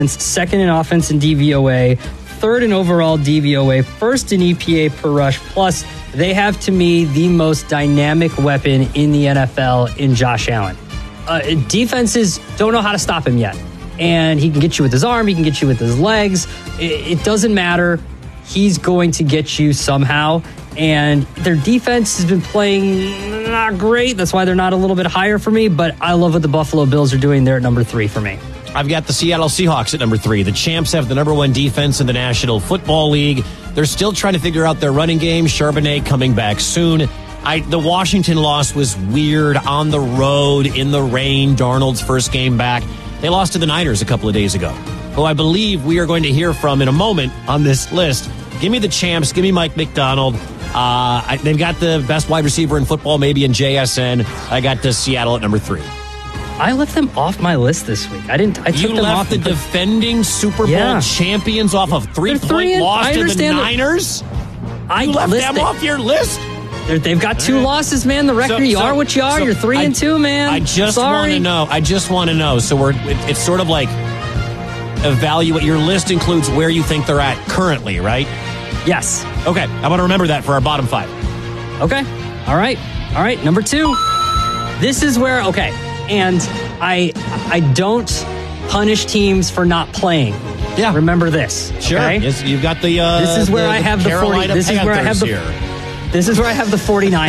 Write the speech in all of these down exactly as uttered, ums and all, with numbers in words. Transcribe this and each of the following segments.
second in offense in D V O A, third in overall D V O A, first in E P A per rush. Plus, they have, to me, the most dynamic weapon in the N F L in Josh Allen. Uh, defenses don't know how to stop him yet. And he can get you with his arm, he can get you with his legs. It, it doesn't matter. He's going to get you somehow. And their defense has been playing not great. That's why they're not a little bit higher for me. But I love what the Buffalo Bills are doing there at number three for me. I've got the Seattle Seahawks at number three. The Champs have the number one defense in the National Football League. They're still trying to figure out their running game. Charbonnet coming back soon. I, the Washington loss was weird on the road in the rain. Darnold's first game back. They lost to the Niners a couple of days ago, who I believe we are going to hear from in a moment on this list. Give me the Champs. Give me Mike McDonald. Uh, I, they've got the best wide receiver in football, maybe in J S N. I got the Seattle at number three. I left them off my list this week. I didn't. I took you them left off the put, defending Super Bowl yeah. champions off of three-point three and, loss I to the that, Niners. I you left them it. off your list. They're, they've got two right. losses, man. The record, so, you so, are what you are. So You're three I, and two, man. I just want to know. I just want to know. So we're. It, it's sort of like evaluate. Your list includes where you think they're at currently, right? Yes. Okay. I want to remember that for our bottom five. Okay. All right. All right. Number two. This is where. Okay. And I I don't punish teams for not playing. Yeah. Remember this. Sure. Okay? Yes, you've got the. Uh, this is where the, I have the the forty. This is where I have the. Here. This is where I have the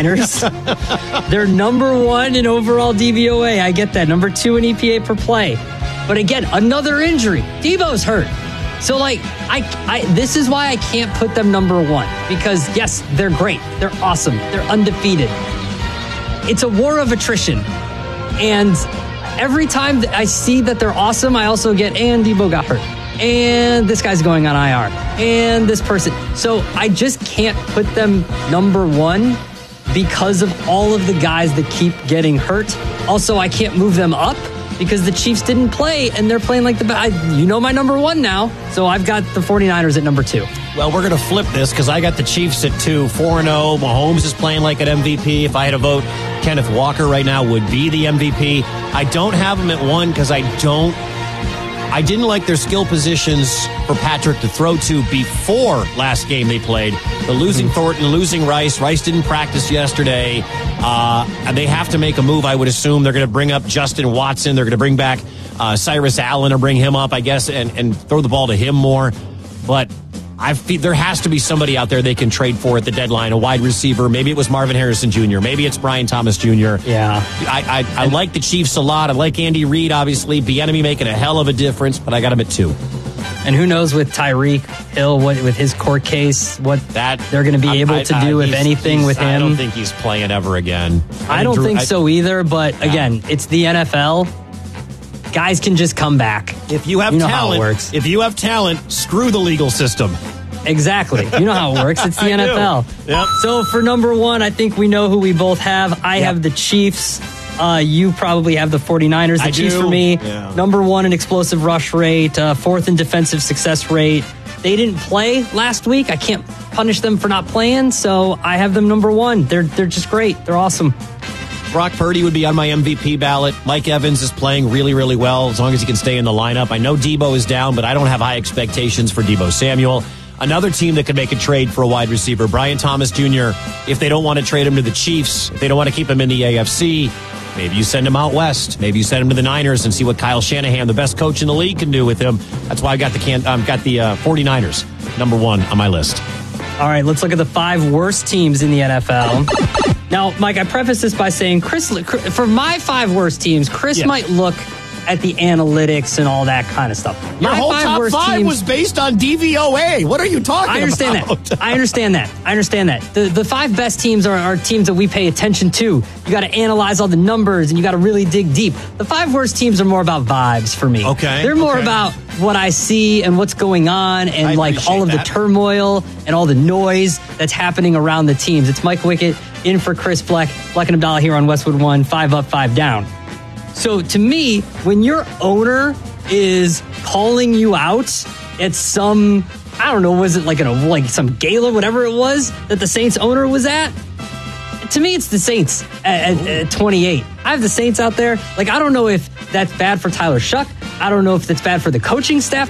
49ers. They're number one in overall D V O A. I get that. Number two in E P A per play. But again, another injury. Debo's hurt. So, like, I, I, this is why I can't put them number one. Because, yes, they're great. They're awesome. They're undefeated. It's a war of attrition. And every time that I see that they're awesome, I also get, and Debo got hurt. And this guy's going on I R. And this person. So I just can't put them number one because of all of the guys that keep getting hurt. Also, I can't move them up because the Chiefs didn't play and they're playing like the best. You know my number one now. So I've got the 49ers at number two. Well, we're going to flip this because I got the Chiefs at two, four and oh. Mahomes is playing like an M V P. If I had to vote, Kenneth Walker right now would be the M V P. I don't have him at one because I don't. I didn't like their skill positions for Patrick to throw to before last game they played. The losing Thornton, losing Rice. Rice didn't practice yesterday. Uh, and they have to make a move, I would assume. They're going to bring up Justin Watson. They're going to bring back uh, Cyrus Allen or bring him up, I guess, and, and throw the ball to him more. But I feel there has to be somebody out there they can trade for at the deadline, a wide receiver. Maybe it was Marvin Harrison Junior Maybe it's Brian Thomas Junior Yeah. I, I, I like the Chiefs a lot. I like Andy Reid, obviously. Bieniemy making a hell of a difference, but I got him at two. And who knows with Tyreek Hill, what with his court case, what that they're going to be I, able I, to do, I, if anything, with him. I don't think he's playing ever again. I, I don't Drew, think I, so either, but yeah. Again, it's the N F L. Guys can just come back. If you have you know talent, how it works. If you have talent, screw the legal system. Exactly. You know how it works. It's the N F L. Yep. So for number one, I think we know who we both have. I yep. have the Chiefs. Uh, you probably have the 49ers. The I Chiefs do. for me. Yeah. Number one in explosive rush rate. Uh, fourth in defensive success rate. They didn't play last week. I can't punish them for not playing. So I have them number one. They're they're just great. They're awesome. Brock Purdy would be on my M V P ballot. Mike Evans is playing really, really well as long as he can stay in the lineup. I know Debo is down, but I don't have high expectations for Debo Samuel. Another team that could make a trade for a wide receiver, Brian Thomas Junior If they don't want to trade him to the Chiefs, if they don't want to keep him in the A F C, maybe you send him out west. Maybe you send him to the Niners and see what Kyle Shanahan, the best coach in the league, can do with him. That's why I got the can, um, got the uh, 49ers, number one on my list. All right, let's look at the five worst teams in the N F L. Now, Mike, I preface this by saying, Chris, for my five worst teams, Chris yeah. might look at the analytics and all that kind of stuff. Your My whole five top worst five teams, was based on D V O A. What are you talking about? I understand about? that. I understand that. I understand that. The the five best teams are, are teams that we pay attention to. You got to analyze all the numbers and you got to really dig deep. The five worst teams are more about vibes for me. Okay. They're more okay. about what I see and what's going on and I like all of that. the turmoil and all the noise that's happening around the teams. It's Mike Wickett in for Chris Fleck. Fleck and Abdallah here on Westwood One, five up, five down. So to me, when your owner is calling you out at some, I don't know, was it like a like some gala, whatever it was that the Saints owner was at? To me, it's the Saints at, at, at twenty-eight. I have the Saints out there. Like, I don't know if that's bad for Tyler Shuck. I don't know if it's bad for the coaching staff